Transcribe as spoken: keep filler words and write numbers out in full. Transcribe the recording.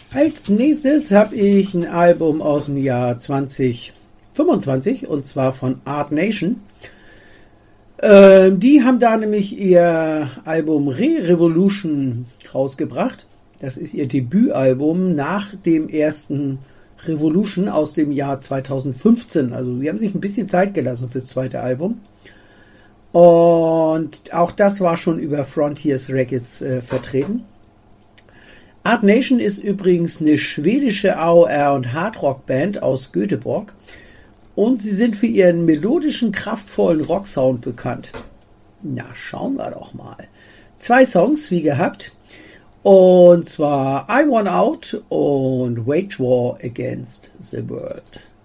Als nächstes habe ich ein Album aus dem Jahr zwanzig fünfundzwanzig und zwar von Art Nation. Äh, die haben da nämlich ihr Album Re-Revolution rausgebracht. Das ist ihr Debütalbum nach dem ersten Revolution aus dem Jahr zweitausendfünfzehn. Also sie haben sich ein bisschen Zeit gelassen fürs zweite Album. Und auch das war schon über Frontiers Records äh, vertreten. Art Nation ist übrigens eine schwedische A O R- und Hardrock-Band aus Göteborg. Und sie sind für ihren melodischen, kraftvollen Rocksound bekannt. Na, schauen wir doch mal. Zwei Songs, wie gehabt. Und zwar I Want Out und Wage War Against the World.